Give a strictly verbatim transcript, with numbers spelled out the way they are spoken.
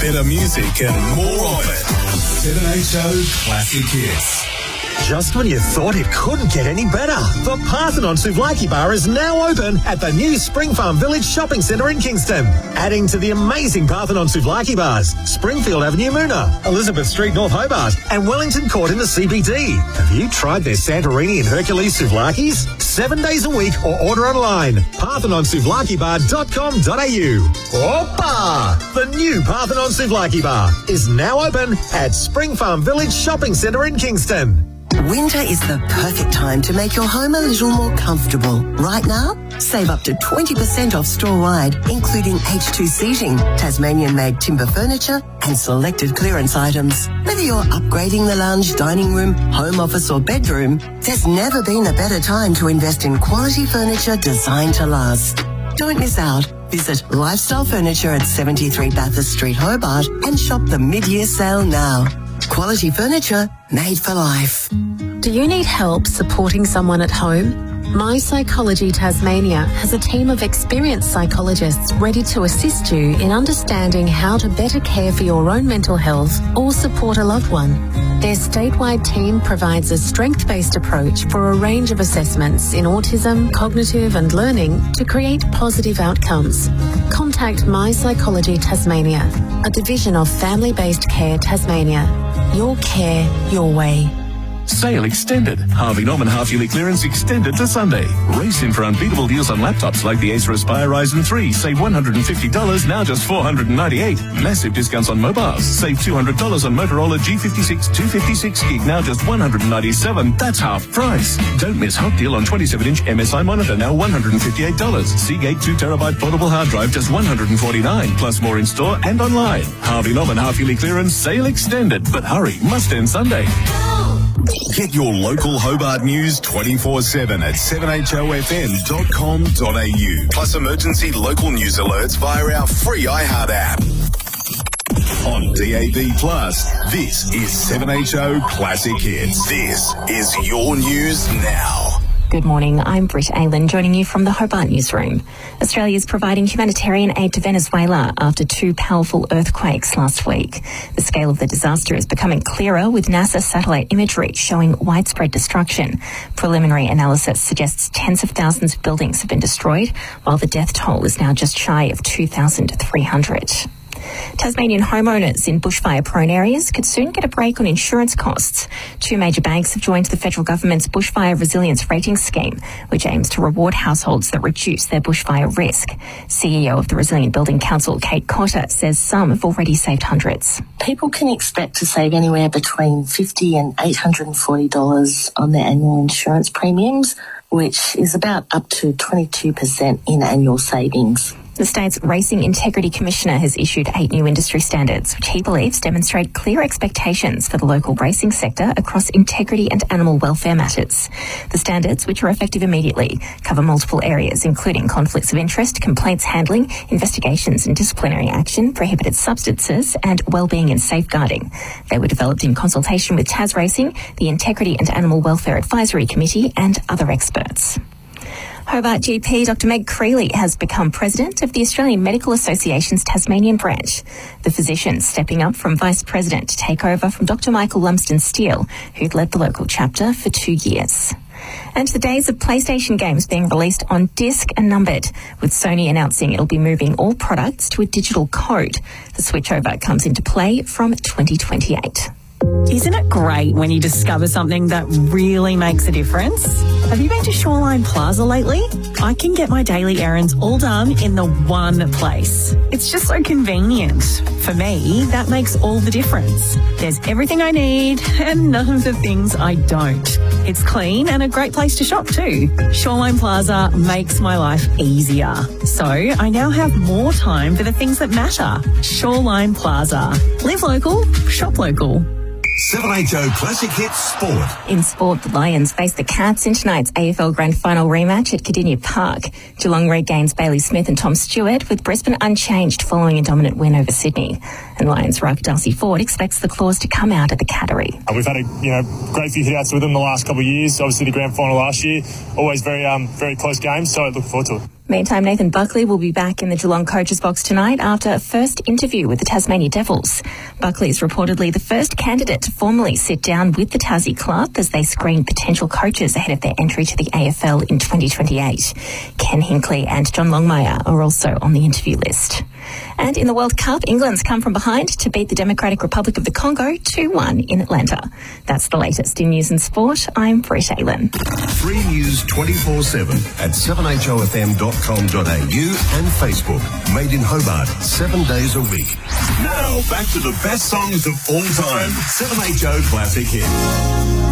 better music and more of it. seven H O Classic Hits. Just when you thought it couldn't get any better, the Parthenon Souvlaki Bar is now open at the new Spring Farm Village Shopping Centre in Kingston. Adding to the amazing Parthenon Souvlaki Bars, Springfield Avenue Moona, Elizabeth Street North Hobart and Wellington Court in the C B D. Have you tried their Santorini and Hercules Souvlakis? Seven days a week or order online. parthenon souvlaki bar dot com dot a u. Opa! The new Parthenon Souvlaki Bar is now open at Spring Farm Village Shopping Centre in Kingston. Winter is the perfect time to make your home a little more comfortable. Right now, save up to twenty percent off store-wide, including H two seating, Tasmanian-made timber furniture and selected clearance items. Whether you're upgrading the lounge, dining room, home office or bedroom, there's never been a better time to invest in quality furniture designed to last. Don't miss out. Visit Lifestyle Furniture at seventy-three Bathurst Street, Hobart and shop the mid-year sale now. Quality furniture made for life. Do you need help supporting someone at home? My Psychology Tasmania has a team of experienced psychologists ready to assist you in understanding how to better care for your own mental health or support a loved one. Their statewide team provides a strength-based approach for a range of assessments in autism, cognitive and learning to create positive outcomes. Contact My Psychology Tasmania, a division of Family-Based Care Tasmania. Your care, your way. Sale extended. Harvey Norman half-yearly clearance extended to Sunday. Race in for unbeatable deals on laptops like the Acer Aspire Ryzen three. Save one hundred fifty dollars, now just four hundred ninety-eight dollars. Massive discounts on mobiles. Save two hundred dollars on Motorola G fifty-six two fifty-six gig, now just one hundred ninety-seven dollars. That's half price. Don't miss hot deal on twenty-seven inch M S I monitor, now one hundred fifty-eight dollars. Seagate two terabyte portable hard drive, just one hundred forty-nine dollars. Plus more in store and online. Harvey Norman half-yearly clearance, sale extended. But hurry, must end Sunday. Get your local Hobart news twenty-four seven at seven H O F M dot com dot a u. Plus emergency local news alerts via our free iHeart app. On D A B Plus, this is seven H O Classic Hits. This is your news now. Good morning, I'm Britt Aylan, joining you from the Hobart Newsroom. Australia is providing humanitarian aid to Venezuela after two powerful earthquakes last week. The scale of the disaster is becoming clearer with NASA satellite imagery showing widespread destruction. Preliminary analysis suggests tens of thousands of buildings have been destroyed, while the death toll is now just shy of two thousand three hundred. Tasmanian homeowners in bushfire-prone areas could soon get a break on insurance costs. Two major banks have joined the federal government's Bushfire Resilience Rating Scheme, which aims to reward households that reduce their bushfire risk. C E O of the Resilient Building Council, Kate Cotter, says some have already saved hundreds. People can expect to save anywhere between fifty dollars and eight hundred forty dollars on their annual insurance premiums, which is about up to twenty-two percent in annual savings. The state's Racing Integrity Commissioner has issued eight new industry standards, which he believes demonstrate clear expectations for the local racing sector across integrity and animal welfare matters. The standards, which are effective immediately, cover multiple areas, including conflicts of interest, complaints handling, investigations and disciplinary action, prohibited substances, and wellbeing and safeguarding. They were developed in consultation with Tas Racing, the Integrity and Animal Welfare Advisory Committee, and other experts. Hobart G P Doctor Meg Creeley has become president of the Australian Medical Association's Tasmanian branch. The physician stepping up from vice president to take over from Doctor Michael Lumsden-Steele, who'd led the local chapter for two years. And the days of PlayStation games being released on disc are numbered, with Sony announcing it'll be moving all products to a digital code. The switchover comes into play from twenty twenty-eight. Isn't it great when you discover something that really makes a difference? Have you been to Shoreline Plaza lately? I can get my daily errands all done in the one place. It's just so convenient. For me, that makes all the difference. There's everything I need and none of the things I don't. It's clean and a great place to shop too. Shoreline Plaza makes my life easier. So I now have more time for the things that matter. Shoreline Plaza. Live local, shop local. seven H O Classic Hits Sport. In sport, the Lions face the Cats in tonight's A F L Grand Final rematch at Cardinia Park. Geelong regains Bailey Smith and Tom Stewart, with Brisbane unchanged following a dominant win over Sydney. And Lions rider Darcy Ford expects the Claws to come out at the Cattery. Uh, we've had a you know great few hit-outs with them the last couple of years. Obviously the Grand Final last year, always very um very close games, so I look forward to it. Meantime, Nathan Buckley will be back in the Geelong coach's box tonight after a first interview with the Tasmania Devils. Buckley is reportedly the first candidate to formally sit down with the Tassie club as they screen potential coaches ahead of their entry to the A F L in twenty twenty-eight. Ken Hinkley and John Longmire are also on the interview list. And in the World Cup, England's come from behind to beat the Democratic Republic of the Congo two one in Atlanta. That's the latest in news and sport. I'm Britt Aylan. Free news twenty-four seven at seven h o f m dot com dot a u and Facebook. Made in Hobart, seven days a week. Now, back to the best songs of all time. seven H O Classic Hits.